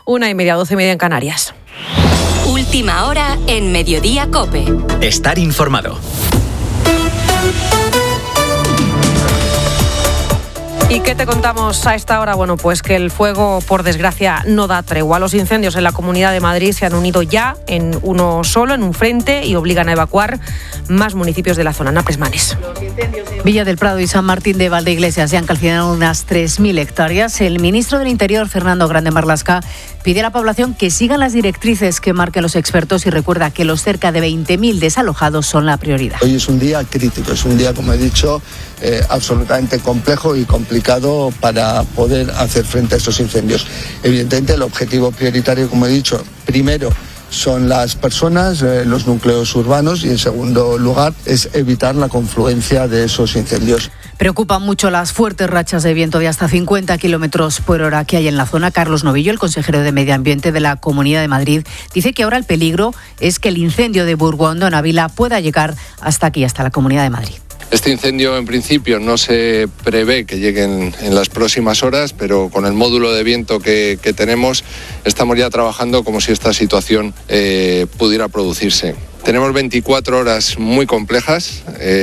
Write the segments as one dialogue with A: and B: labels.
A: 1:30, 12:30 en Canarias.
B: Última hora en Mediodía COPE.
C: Estar informado.
A: ¿Y qué te contamos a esta hora? Bueno, pues que el fuego, por desgracia, no da tregua. Los incendios en la Comunidad de Madrid se han unido ya en uno solo, en un frente, y obligan a evacuar más municipios de la zona. Napres Manes.
D: Villa del Prado y San Martín de Valdeiglesias ya han calcinado unas 3.000 hectáreas. El ministro del Interior, Fernando Grande Marlaska, pide a la población que sigan las directrices que marquen los expertos y recuerda que los cerca de 20.000 desalojados son la prioridad.
E: Hoy es un día crítico, es un día, como he dicho, absolutamente complejo y complicado para poder hacer frente a estos incendios. Evidentemente, el objetivo prioritario, como he dicho, primero son las personas, los núcleos urbanos, y en segundo lugar es evitar la confluencia de esos incendios.
D: Preocupan mucho las fuertes rachas de viento de hasta 50 kilómetros por hora que hay en la zona. Carlos Novillo, el consejero de Medio Ambiente de la Comunidad de Madrid, dice que ahora el peligro es que el incendio de Burgondo en Ávila pueda llegar hasta aquí, hasta la Comunidad de Madrid.
F: Este incendio en principio no se prevé que lleguen en las próximas horas, pero con el módulo de viento que tenemos estamos ya trabajando como si esta situación pudiera producirse. Tenemos 24 horas muy complejas,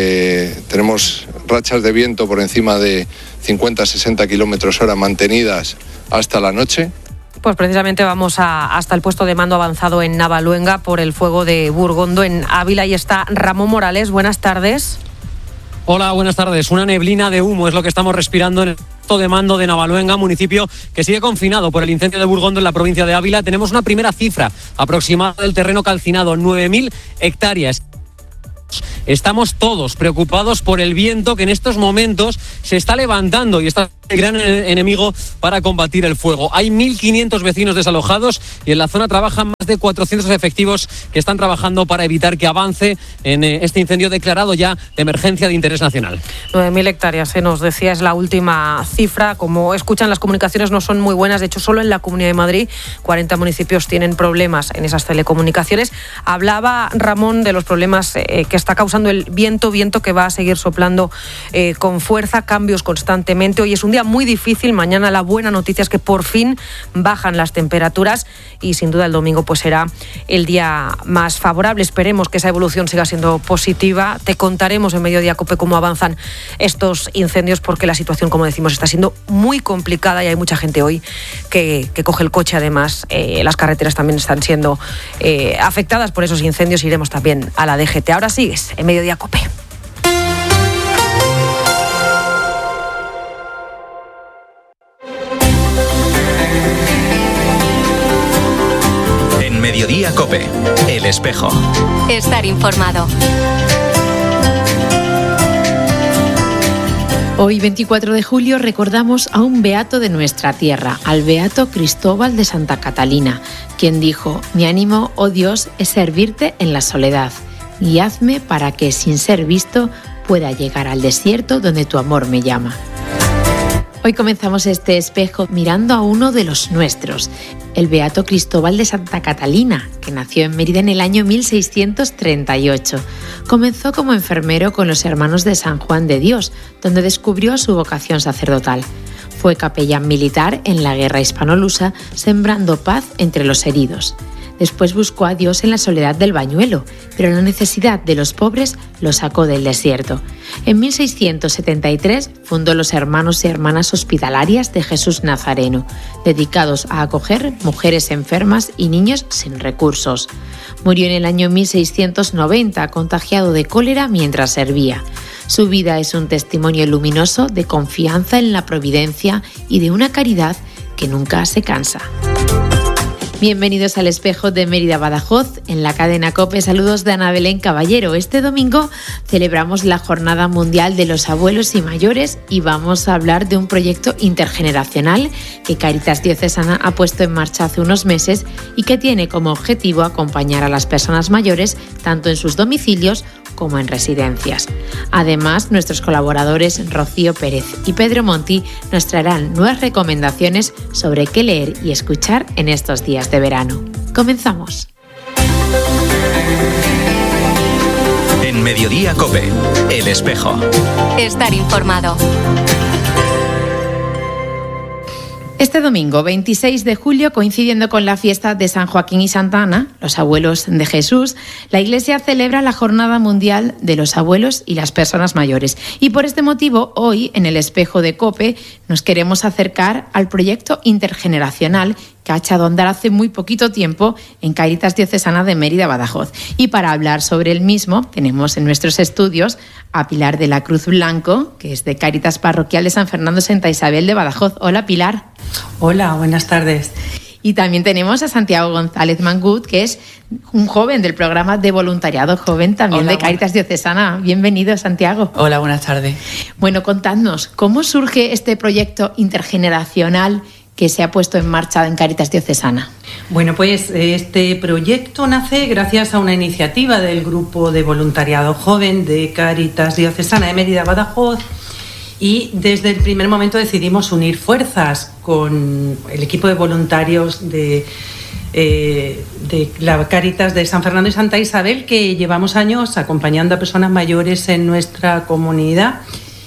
F: tenemos rachas de viento por encima de 50-60 kilómetros hora mantenidas hasta la noche.
A: Pues precisamente vamos hasta el puesto de mando avanzado en Navaluenga por el fuego de Burgondo en Ávila. Ahí está Ramón Morales. Buenas tardes.
G: Hola, buenas tardes. Una neblina de humo es lo que estamos respirando en el puesto de mando de Navaluenga, municipio que sigue confinado por el incendio de Burgondo en la provincia de Ávila. Tenemos una primera cifra aproximada del terreno calcinado, 9.000 hectáreas. Estamos todos preocupados por el viento que en estos momentos se está levantando y está el gran enemigo para combatir el fuego. Hay 1.500 vecinos desalojados y en la zona trabajan más de 400 efectivos que están trabajando para evitar que avance en este incendio declarado ya de emergencia de interés nacional.
A: 9.000 hectáreas, se nos decía, es la última cifra. Como escuchan, las comunicaciones no son muy buenas. De hecho, solo en la Comunidad de Madrid 40 municipios tienen problemas en esas telecomunicaciones. Hablaba Ramón de los problemas que está causando el viento que va a seguir soplando con fuerza, cambios constantemente. Hoy es un día muy difícil. Mañana la buena noticia es que por fin bajan las temperaturas y sin duda el domingo pues será el día más favorable. Esperemos que esa evolución siga siendo positiva. Te contaremos en Mediodía COPE cómo avanzan estos incendios, porque la situación, como decimos, está siendo muy complicada y hay mucha gente hoy que coge el coche. Además, las carreteras también están siendo afectadas por esos incendios. Iremos también a la DGT. Ahora sigues en Mediodía COPE.
C: En Mediodía COPE, El Espejo.
B: Estar informado.
H: Hoy, 24 de julio, recordamos a un beato de nuestra tierra, al beato Cristóbal de Santa Catalina, quien dijo: «Mi ánimo, oh Dios, es servirte en la soledad. Guíadme para que, sin ser visto, pueda llegar al desierto donde tu amor me llama». Hoy comenzamos este espejo mirando a uno de los nuestros, el beato Cristóbal de Santa Catalina, que nació en Mérida en el año 1638. Comenzó como enfermero con los hermanos de San Juan de Dios, donde descubrió su vocación sacerdotal. Fue capellán militar en la guerra hispano-lusa, sembrando paz entre los heridos. Después buscó a Dios en la soledad del Bañuelo, pero la necesidad de los pobres lo sacó del desierto. En 1673 fundó los Hermanos y Hermanas Hospitalarias de Jesús Nazareno, dedicados a acoger mujeres enfermas y niños sin recursos. Murió en el año 1690, contagiado de cólera mientras servía. Su vida es un testimonio luminoso de confianza en la providencia y de una caridad que nunca se cansa. Bienvenidos al Espejo de Mérida Badajoz, en la cadena COPE. Saludos de Ana Belén Caballero. Este domingo celebramos la Jornada Mundial de los Abuelos y Mayores y vamos a hablar de un proyecto intergeneracional que Cáritas Diocesana ha puesto en marcha hace unos meses y que tiene como objetivo acompañar a las personas mayores tanto en sus domicilios como en residencias. Además, nuestros colaboradores Rocío Pérez y Pedro Monti nos traerán nuevas recomendaciones sobre qué leer y escuchar en estos días de verano. Comenzamos.
C: En Mediodía COPE, El Espejo.
B: Estar informado.
H: Este domingo, 26 de julio, coincidiendo con la fiesta de San Joaquín y Santa Ana, los abuelos de Jesús, la Iglesia celebra la Jornada Mundial de los Abuelos y las Personas Mayores. Y por este motivo, hoy, en el Espejo de COPE, nos queremos acercar al proyecto intergeneracional que ha echado a andar hace muy poquito tiempo en Cáritas Diocesana de Mérida, Badajoz. Y para hablar sobre el mismo, tenemos en nuestros estudios a Pilar de la Cruz Blanco, que es de Cáritas Parroquial de San Fernando Santa Isabel de Badajoz. Hola, Pilar.
I: Hola, buenas tardes.
H: Y también tenemos a Santiago González Mangut, que es un joven del programa de voluntariado joven también. Hola, de Cáritas Diocesana. Bienvenido, Santiago.
I: Hola, buenas tardes.
H: Bueno, contadnos, ¿cómo surge este proyecto intergeneracional que se ha puesto en marcha en Cáritas Diocesana?
I: Bueno, pues este proyecto nace gracias a una iniciativa del Grupo de Voluntariado Joven de Cáritas Diocesana de Mérida, Badajoz, y desde el primer momento decidimos unir fuerzas con el equipo de voluntarios de la Cáritas de San Fernando y Santa Isabel, que llevamos años acompañando a personas mayores en nuestra comunidad.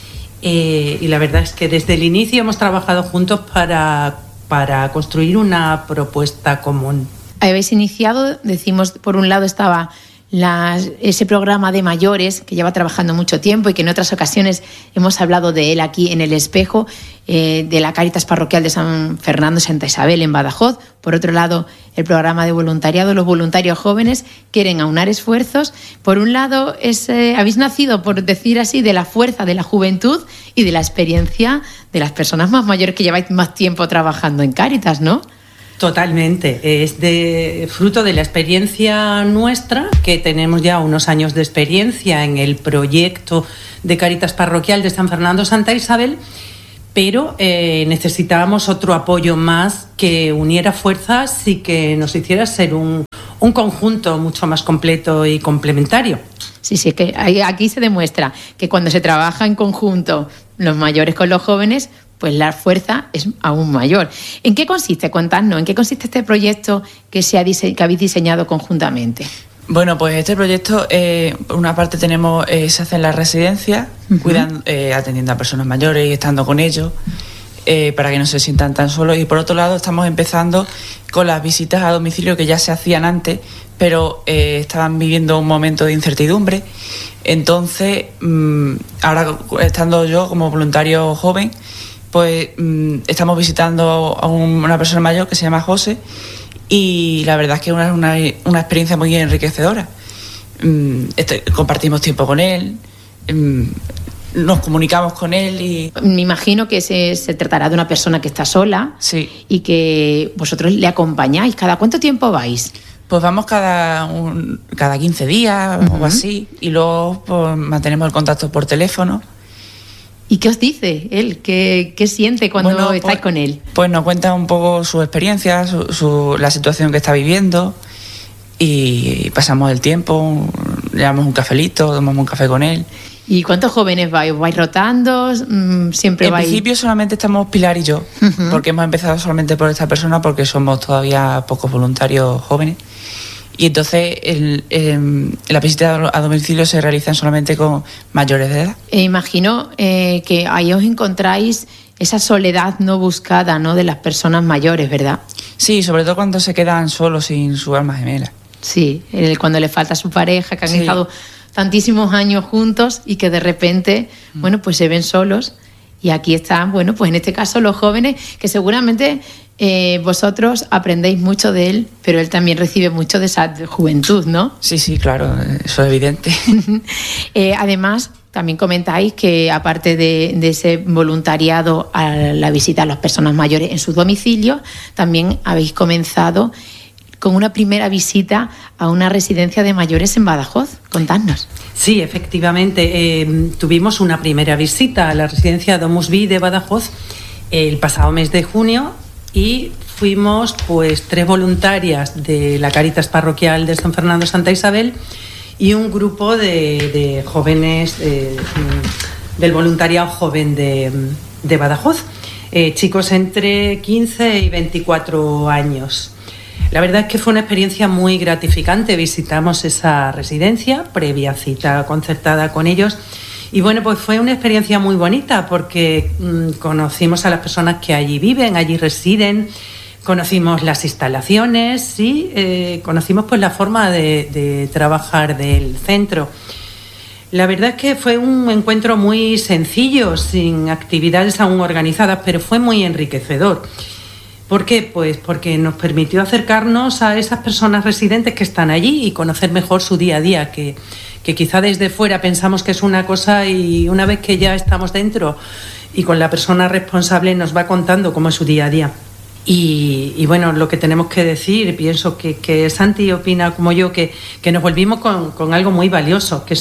I: Y la verdad es que desde el inicio hemos trabajado juntos para construir una propuesta común.
H: Habéis iniciado, decimos, por un lado estaba ese programa de mayores que lleva trabajando mucho tiempo y que en otras ocasiones hemos hablado de él aquí en El Espejo, de la Cáritas Parroquial de San Fernando Santa Isabel en Badajoz. Por otro lado, el programa de voluntariado, los voluntarios jóvenes quieren aunar esfuerzos. Por un lado, habéis nacido, por decir así, de la fuerza de la juventud y de la experiencia de las personas más mayores que lleváis más tiempo trabajando en Cáritas, ¿no?
I: Totalmente, es fruto de la experiencia nuestra, que tenemos ya unos años de experiencia en el proyecto de Cáritas Parroquial de San Fernando Santa Isabel, pero necesitábamos otro apoyo más que uniera fuerzas y que nos hiciera ser un conjunto mucho más completo y complementario.
H: Sí, que aquí se demuestra que cuando se trabaja en conjunto los mayores con los jóvenes, pues la fuerza es aún mayor. ¿En qué consiste? Contadnos, ¿en qué consiste este proyecto que habéis diseñado conjuntamente?
J: Bueno, pues este proyecto, por una parte se hace en la residencia, cuidando, atendiendo a personas mayores y estando con ellos, para que no se sientan tan solos. Y por otro lado estamos empezando con las visitas a domicilio que ya se hacían antes, pero estaban viviendo un momento de incertidumbre. Entonces, ahora estando yo como voluntario joven, pues estamos visitando a una persona mayor que se llama José, y la verdad es que es una experiencia muy enriquecedora. Compartimos tiempo con él, nos comunicamos con él y...
H: Me imagino que se tratará de una persona que está sola.
J: Sí.
H: Y que vosotros le acompañáis. ¿Cada cuánto tiempo vais?
J: Pues vamos cada 15 días o así, y luego pues, mantenemos el contacto por teléfono.
H: ¿Y qué os dice él? ¿Qué siente cuando estáis con él?
J: Pues nos cuenta un poco su experiencia, la situación que está viviendo, y pasamos el tiempo, le damos un cafelito, tomamos un café con él.
H: ¿Y cuántos jóvenes vais? ¿Os vais rotando? ¿Siempre
J: En
H: vais?
J: principio solamente estamos Pilar y yo, porque hemos empezado solamente por esta persona, porque somos todavía pocos voluntarios jóvenes. Y entonces las visitas a domicilio se realizan solamente con mayores de edad.
H: Imagino que ahí os encontráis esa soledad no buscada, ¿no?, de las personas mayores, ¿verdad?
J: Sí, sobre todo cuando se quedan solos sin su alma gemela.
H: Sí, cuando le falta su pareja, que han estado tantísimos años juntos y que de repente, bueno, pues se ven solos. Y aquí están, bueno, pues en este caso los jóvenes, que seguramente vosotros aprendéis mucho de él, pero él también recibe mucho de esa juventud, ¿no?
J: Sí, claro, eso es evidente.
H: Además, también comentáis que aparte de ese voluntariado a la visita a las personas mayores en sus domicilios, también habéis comenzado con una primera visita a una residencia de mayores en Badajoz. Contadnos.
I: Sí, efectivamente, tuvimos una primera visita a la residencia Domus Vi de Badajoz el pasado mes de junio, y fuimos pues 3 voluntarias de la Cáritas Parroquial de San Fernando Santa Isabel y un grupo de jóvenes del voluntariado joven de Badajoz, chicos entre 15 y 24 años. La verdad es que fue una experiencia muy gratificante. Visitamos esa residencia previa cita concertada con ellos, Y bueno, pues fue una experiencia muy bonita porque conocimos a las personas que allí viven, allí residen, conocimos las instalaciones y conocimos pues la forma de trabajar del centro. La verdad es que fue un encuentro muy sencillo, sin actividades aún organizadas, pero fue muy enriquecedor. ¿Por qué? Pues porque nos permitió acercarnos a esas personas residentes que están allí y conocer mejor su día a día, que quizá desde fuera pensamos que es una cosa y una vez que ya estamos dentro y con la persona responsable nos va contando cómo es su día a día. Y bueno, lo que tenemos que decir, pienso que Santi opina como yo, que nos volvimos con algo muy valioso, que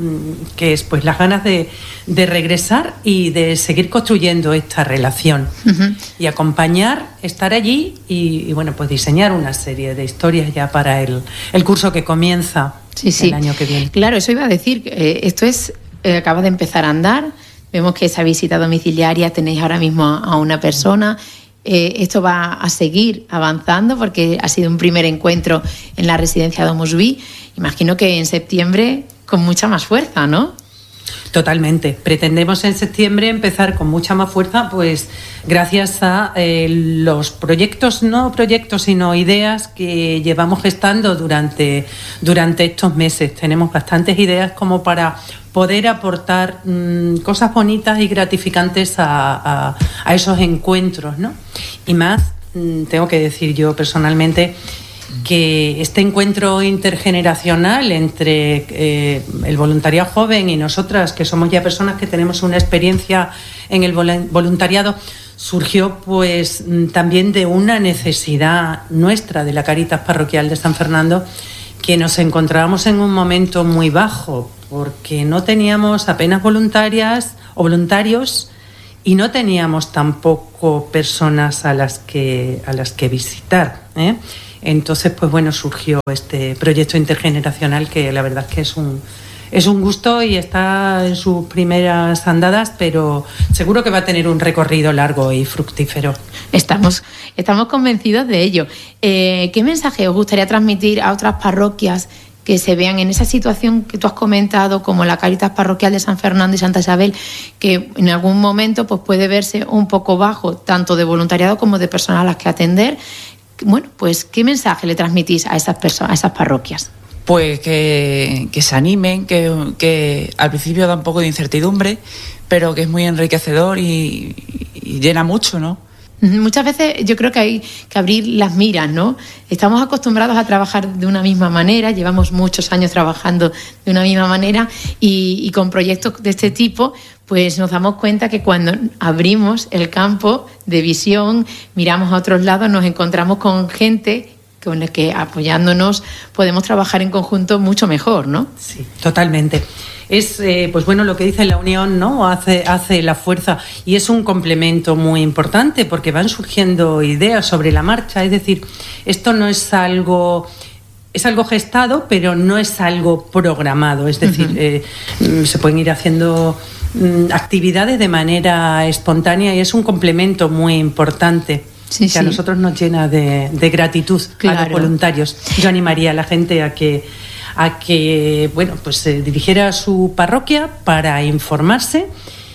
I: es pues las ganas de regresar y de seguir construyendo esta relación. Uh-huh. Y acompañar, estar allí y bueno, pues diseñar una serie de historias ya para el curso que comienza el año que viene.
H: Claro, eso iba a decir, esto acaba de empezar a andar, vemos que esa visita domiciliaria tenéis ahora mismo a una persona. Esto va a seguir avanzando porque ha sido un primer encuentro en la residencia Domus Vi. Imagino que en septiembre con mucha más fuerza, ¿no?
I: Totalmente. Pretendemos en septiembre empezar con mucha más fuerza, pues gracias a los proyectos, no proyectos, sino ideas que llevamos gestando durante estos meses. Tenemos bastantes ideas como para poder aportar cosas bonitas y gratificantes a esos encuentros, ¿no? Y más, tengo que decir yo personalmente que este encuentro intergeneracional entre el voluntariado joven y nosotras, que somos ya personas que tenemos una experiencia en el voluntariado, surgió pues también de una necesidad nuestra de la Cáritas Parroquial de San Fernando, que nos encontrábamos en un momento muy bajo porque no teníamos apenas voluntarias o voluntarios y no teníamos tampoco personas a las que visitar, ¿eh? Entonces, pues bueno, surgió este proyecto intergeneracional que la verdad es que es un gusto y está en sus primeras andadas, pero seguro que va a tener un recorrido largo y fructífero.
H: Estamos convencidos de ello. ¿Qué mensaje os gustaría transmitir a otras parroquias que se vean en esa situación que tú has comentado, como la Cáritas Parroquial de San Fernando y Santa Isabel, que en algún momento pues puede verse un poco bajo, tanto de voluntariado como de personas a las que atender? Bueno, pues ¿qué mensaje le transmitís a esas personas, a esas parroquias?
J: Pues que se animen, que al principio da un poco de incertidumbre, pero que es muy enriquecedor y llena mucho, ¿no?
H: Muchas veces yo creo que hay que abrir las miras, ¿no? Estamos acostumbrados a trabajar de una misma manera, llevamos muchos años trabajando de una misma manera y con proyectos de este tipo pues nos damos cuenta que cuando abrimos el campo de visión, miramos a otros lados, nos encontramos con gente con la que apoyándonos podemos trabajar en conjunto mucho mejor, ¿no?
I: Sí, totalmente. Es, pues bueno, lo que dice la unión, ¿no? Hace la fuerza y es un complemento muy importante porque van surgiendo ideas sobre la marcha. Es decir, esto no es algo... Es algo gestado, pero no es algo programado. Es decir, se pueden ir haciendo actividades de manera espontánea y es un complemento muy importante. Sí, que a nosotros nos llena de gratitud, claro, a los voluntarios. Yo animaría a la gente a que bueno, pues se dirigiera a su parroquia para informarse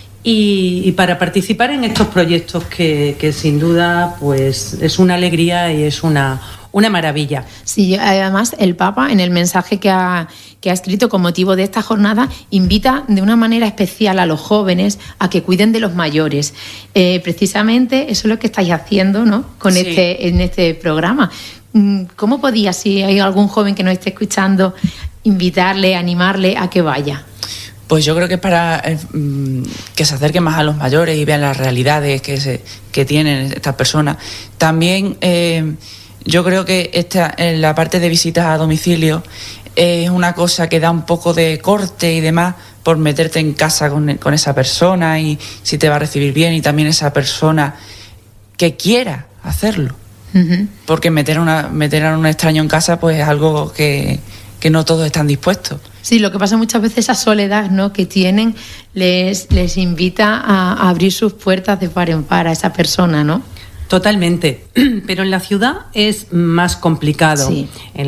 I: y para participar en estos proyectos que sin duda pues es una alegría y es una maravilla.
H: Sí, además el Papa en el mensaje que ha escrito con motivo de esta jornada invita de una manera especial a los jóvenes a que cuiden de los mayores. Precisamente eso es lo que estáis haciendo, ¿no?
J: Sí.
H: En este programa. ¿Cómo podía, si hay algún joven que nos esté escuchando, invitarle, animarle a que vaya?
J: Pues yo creo que es para que se acerquen más a los mayores y vean las realidades que tienen estas personas. También yo creo que en la parte de visitas a domicilio es una cosa que da un poco de corte y demás por meterte en casa con esa persona y si te va a recibir bien y también esa persona que quiera hacerlo. Uh-huh. Porque meter a un extraño en casa pues es algo que no todos están dispuestos.
H: Sí, lo que pasa muchas veces, esa soledad, ¿no?, que tienen, les invita a abrir sus puertas de par en par a esa persona, ¿no?
I: Totalmente, pero en la ciudad es más complicado.
H: Sí.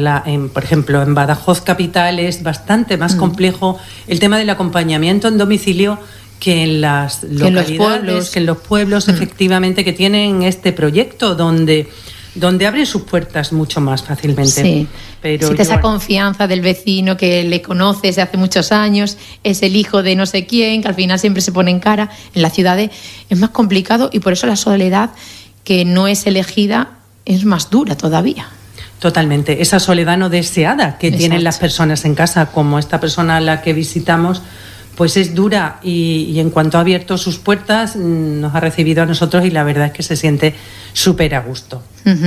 I: Por ejemplo, en Badajoz capital es bastante más complejo el tema del acompañamiento en domicilio que en las localidades, que en los pueblos, efectivamente, que tienen este proyecto donde abren sus puertas mucho más fácilmente.
H: Sí.
I: Pero
H: siente esa confianza del vecino que le conoce desde hace muchos años, es el hijo de no sé quién, que al final siempre se pone en cara. En las ciudades es más complicado y por eso la soledad, que no es elegida, es más dura todavía.
I: Totalmente. Esa soledad no deseada que tienen las personas en casa, como esta persona a la que visitamos, pues es dura y en cuanto ha abierto sus puertas nos ha recibido a nosotros y la verdad es que se siente súper a gusto.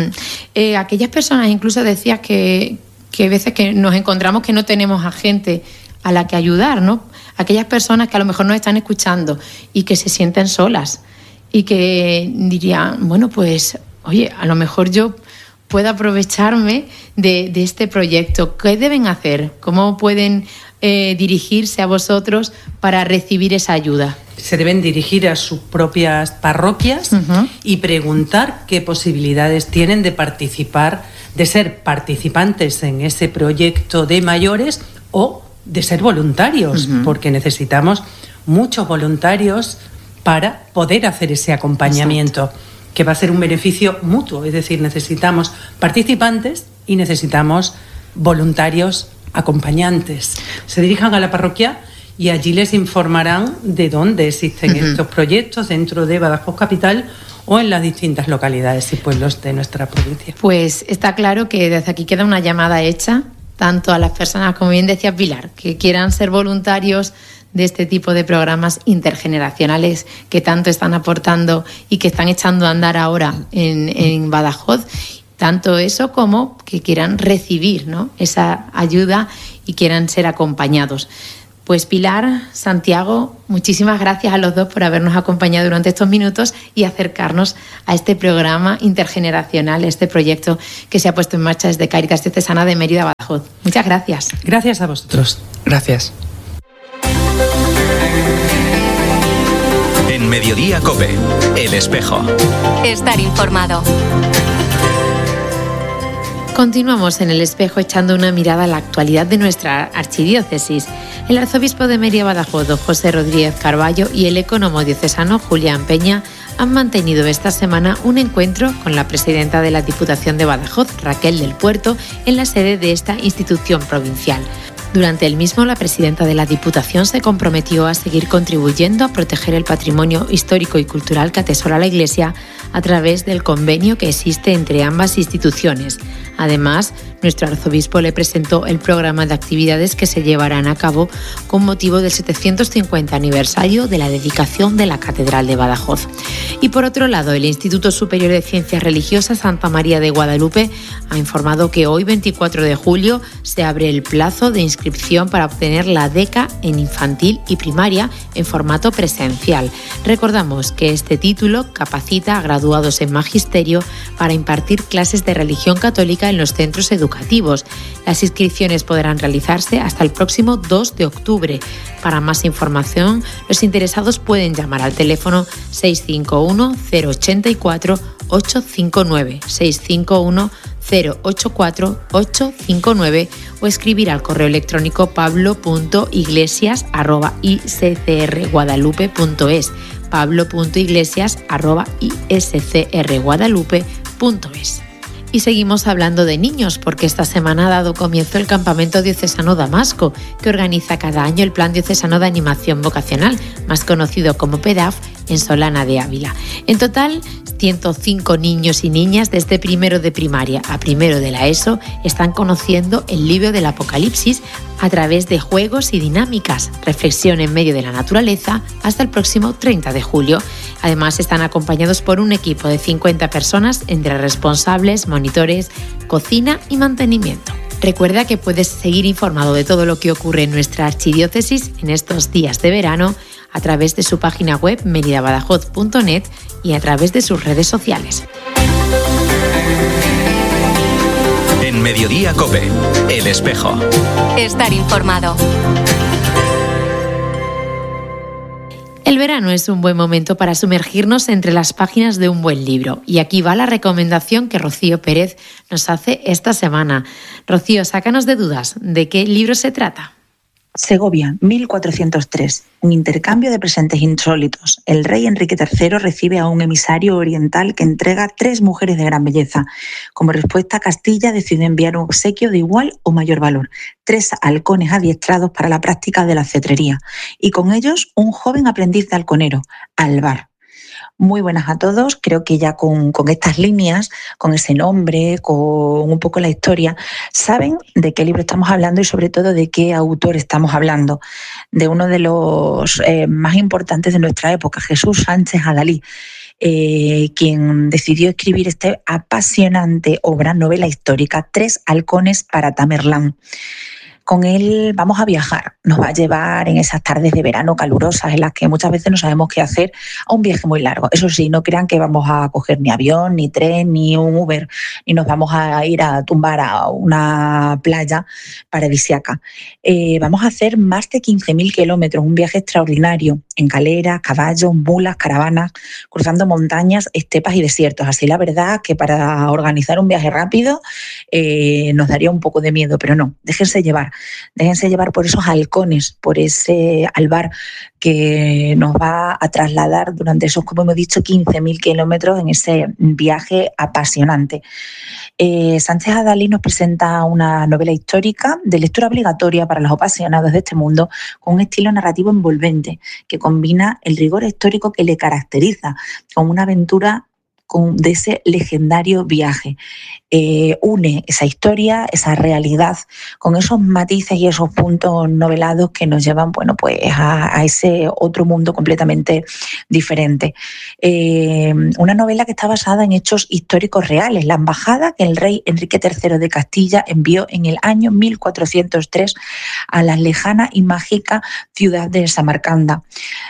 H: Aquellas personas, incluso decías que hay veces que nos encontramos que no tenemos a gente a la que ayudar, ¿no? Aquellas personas que a lo mejor nos están escuchando y que se sienten solas y que dirían, bueno, pues, oye, a lo mejor yo puedo aprovecharme de este proyecto. ¿Qué deben hacer? ¿Cómo pueden dirigirse a vosotros para recibir esa ayuda?
I: Se deben dirigir a sus propias parroquias y preguntar qué posibilidades tienen de participar, de ser participantes en ese proyecto de mayores o de ser voluntarios, porque necesitamos muchos voluntarios para poder hacer ese acompañamiento, que va a ser un beneficio mutuo. Es decir, necesitamos participantes y necesitamos voluntarios acompañantes. Se dirijan a la parroquia y allí les informarán de dónde existen estos proyectos dentro de Badajoz Capital o en las distintas localidades y pueblos de nuestra provincia.
H: Pues está claro que desde aquí queda una llamada hecha, tanto a las personas, como bien decía Pilar, que quieran ser voluntarios de este tipo de programas intergeneracionales que tanto están aportando y que están echando a andar ahora en Badajoz. Tanto eso como que quieran recibir, ¿no?, esa ayuda y quieran ser acompañados. Pues Pilar, Santiago, muchísimas gracias a los dos por habernos acompañado durante estos minutos y acercarnos a este programa intergeneracional, este proyecto que se ha puesto en marcha desde Cáritas Diocesana de Mérida, Badajoz. Muchas gracias.
I: Gracias a vosotros.
J: Gracias.
C: En Mediodía COPE, El Espejo.
B: Estar informado.
H: Continuamos en El Espejo echando una mirada a la actualidad de nuestra archidiócesis. El arzobispo de Mérida Badajoz, don José Rodríguez Carballo, y el ecónomo diocesano Julián Peña han mantenido esta semana un encuentro con la presidenta de la Diputación de Badajoz, Raquel del Puerto, en la sede de esta institución provincial. Durante el mismo, la presidenta de la Diputación se comprometió a seguir contribuyendo a proteger el patrimonio histórico y cultural que atesora la Iglesia a través del convenio que existe entre ambas instituciones. Además, nuestro arzobispo le presentó el programa de actividades que se llevarán a cabo con motivo del 750 aniversario de la dedicación de la Catedral de Badajoz. Y por otro lado, el Instituto Superior de Ciencias Religiosas Santa María de Guadalupe ha informado que hoy, 24 de julio, se abre el plazo de inscripción para obtener la beca en infantil y primaria en formato presencial. Recordamos que este título capacita a graduados en magisterio para impartir clases de religión católica en los centros educativos. Las inscripciones podrán realizarse hasta el próximo 2 de octubre. Para más información, los interesados pueden llamar al teléfono 651 084 859 651 084 859 o escribir al correo electrónico pablo.iglesias@iscrguadalupe.es pablo.iglesias@iscrguadalupe.es. Y seguimos hablando de niños, porque esta semana ha dado comienzo el Campamento Diocesano Damasco, que organiza cada año el Plan Diocesano de Animación Vocacional, más conocido como PEDAF, en Solana de Ávila. En total, 105 niños y niñas desde primero de primaria a primero de la ESO están conociendo el libro del Apocalipsis a través de juegos y dinámicas, reflexión en medio de la naturaleza, hasta el próximo 30 de julio. Además, están acompañados por un equipo de 50 personas entre responsables, monitores, cocina y mantenimiento. Recuerda que puedes seguir informado de todo lo que ocurre en nuestra archidiócesis en estos días de verano a través de su página web meridabadajoz.net y a través de sus redes sociales.
C: En Mediodía COPE, El Espejo.
B: Estar informado.
H: El verano es un buen momento para sumergirnos entre las páginas de un buen libro. Y aquí va la recomendación que Rocío Pérez nos hace esta semana. Rocío, sácanos de dudas. ¿De qué libro se trata?
K: Segovia, 1403. Un intercambio de presentes insólitos. El rey Enrique III recibe a un emisario oriental que entrega 3 mujeres de gran belleza. Como respuesta, Castilla decide enviar un obsequio de igual o mayor valor. 3 halcones adiestrados para la práctica de la cetrería. Y con ellos, un joven aprendiz de halconero, Alvar. Muy buenas a todos. Creo que ya con estas líneas, con ese nombre, con un poco la historia, saben de qué libro estamos hablando y sobre todo de qué autor estamos hablando. De uno de los más importantes de nuestra época, Jesús Sánchez Adalí, quien decidió escribir esta apasionante obra, novela histórica, 3 halcones para Tamerlán. Con él vamos a viajar, nos va a llevar en esas tardes de verano calurosas en las que muchas veces no sabemos qué hacer a un viaje muy largo. Eso sí, no crean que vamos a coger ni avión, ni tren, ni un Uber, ni nos vamos a ir a tumbar a una playa paradisíaca. Vamos a hacer más de 15.000 kilómetros, un viaje extraordinario, en caleras, caballos, mulas, caravanas, cruzando montañas, estepas y desiertos. Así la verdad que para organizar un viaje rápido nos daría un poco de miedo, pero no, déjense llevar por esos halcones, por ese Alvar que nos va a trasladar durante esos, como hemos dicho, 15.000 kilómetros en ese viaje apasionante. Sánchez Adalí nos presenta una novela histórica de lectura obligatoria para los apasionados de este mundo, con un estilo narrativo envolvente que combina el rigor histórico que le caracteriza con una aventura de ese legendario viaje. Une esa historia, esa realidad, con esos matices y esos puntos novelados que nos llevan, bueno, pues a ese otro mundo completamente diferente. Una novela que está basada en hechos históricos reales. La embajada que el rey Enrique III de Castilla envió en el año 1403 a la lejana y mágica ciudad de Samarcanda.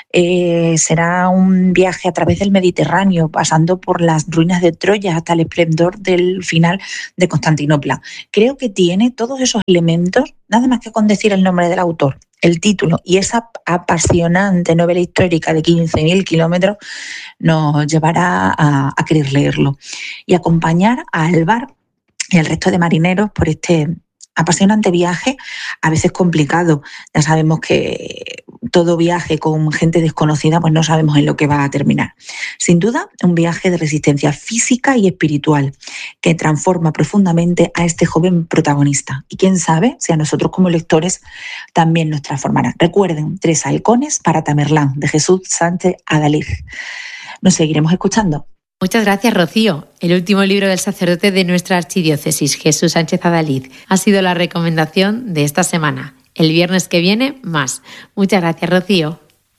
K: Será un viaje a través del Mediterráneo, pasando por las ruinas de Troya hasta el esplendor del final de Constantinopla. Creo que tiene todos esos elementos, nada más que con decir el nombre del autor, el título y esa apasionante novela histórica de 15.000 kilómetros nos llevará a querer leerlo y acompañar a Alvar y al resto de marineros por este apasionante viaje, a veces complicado. Ya sabemos que todo viaje con gente desconocida, pues no sabemos en lo que va a terminar. Sin duda, un viaje de resistencia física y espiritual que transforma profundamente a este joven protagonista. Y quién sabe si a nosotros como lectores también nos transformará. Recuerden, 3 halcones para Tamerlán, de Jesús Sánchez Adalí. Nos seguiremos escuchando.
H: Muchas gracias, Rocío. El último libro del sacerdote de nuestra archidiócesis, Jesús Sánchez Adalí, ha sido la recomendación de esta semana. El viernes que viene, más. Muchas gracias, Rocío.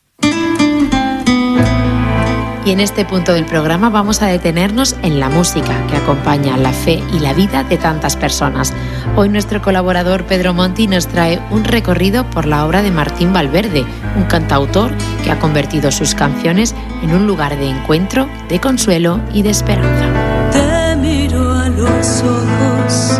H: Y en este punto del programa vamos a detenernos en la música que acompaña la fe y la vida de tantas personas. Hoy nuestro colaborador Pedro Monti nos trae un recorrido por la obra de Martín Valverde, un cantautor que ha convertido sus canciones en un lugar de encuentro, de consuelo y de esperanza.
L: Te miro a los ojos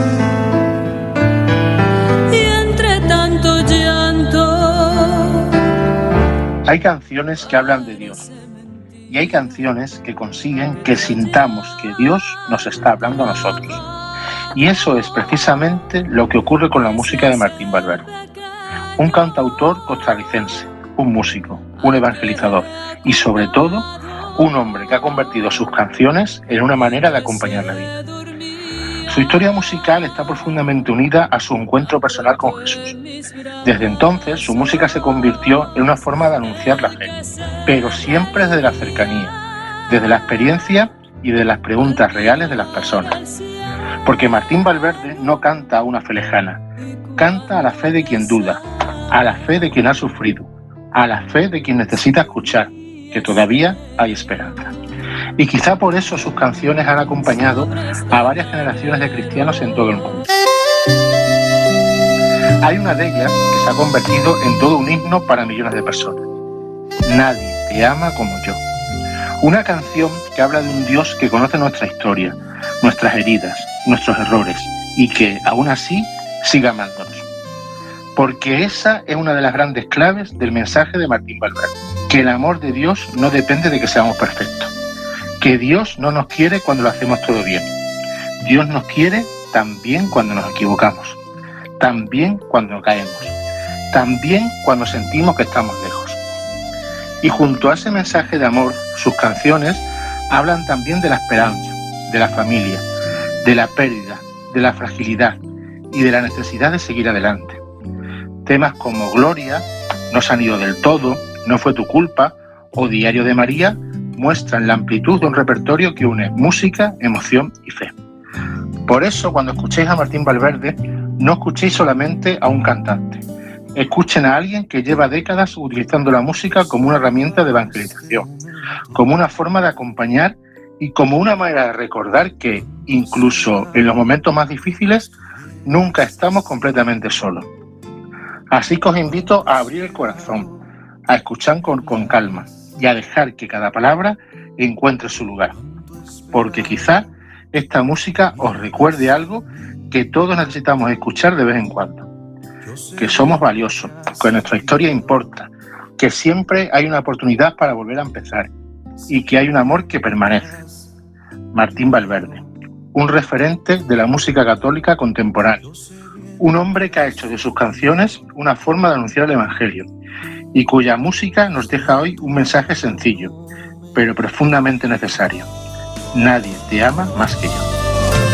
L: y entre tanto llanto.
M: Hay canciones que hablan de Dios. Y hay canciones que consiguen que sintamos que Dios nos está hablando a nosotros. Y eso es precisamente lo que ocurre con la música de Martín Valverde. Un cantautor costarricense, un músico, un evangelizador y sobre todo un hombre que ha convertido sus canciones en una manera de acompañar la vida. Su historia musical está profundamente unida a su encuentro personal con Jesús. Desde entonces, su música se convirtió en una forma de anunciar la fe, pero siempre desde la cercanía, desde la experiencia y de las preguntas reales de las personas. Porque Martín Valverde no canta a una fe lejana, canta a la fe de quien duda, a la fe de quien ha sufrido, a la fe de quien necesita escuchar, que todavía hay esperanza. Y quizá por eso sus canciones han acompañado a varias generaciones de cristianos en todo el mundo. Hay una de ellas que se ha convertido en todo un himno para millones de personas. Nadie te ama como yo. Una canción que habla de un Dios que conoce nuestra historia, nuestras heridas, nuestros errores y que, aún así, sigue amándonos. Porque esa es una de las grandes claves del mensaje de Martín Valverde, que el amor de Dios no depende de que seamos perfectos, que Dios no nos quiere cuando lo hacemos todo bien. Dios nos quiere también cuando nos equivocamos, también cuando caemos, también cuando sentimos que estamos lejos. Y junto a ese mensaje de amor, sus canciones hablan también de la esperanza, de la familia, de la pérdida, de la fragilidad y de la necesidad de seguir adelante. Temas como Gloria, No se han ido del todo, No fue tu culpa o Diario de María muestran la amplitud de un repertorio que une música, emoción y fe. Por eso, cuando escuchéis a Martín Valverde, no escuchéis solamente a un cantante. Escuchen a alguien que lleva décadas utilizando la música como una herramienta de evangelización, como una forma de acompañar y como una manera de recordar que, incluso en los momentos más difíciles, nunca estamos completamente solos. Así que os invito a abrir el corazón, a escuchar con calma y a dejar que cada palabra encuentre su lugar. Porque quizá esta música os recuerde algo que todos necesitamos escuchar de vez en cuando. Que somos valiosos, que nuestra historia importa, que siempre hay una oportunidad para volver a empezar y que hay un amor que permanece. Martín Valverde, un referente de la música católica contemporánea, un hombre que ha hecho de sus canciones una forma de anunciar el Evangelio y cuya música nos deja hoy un mensaje sencillo, pero profundamente necesario. Nadie te ama más que yo.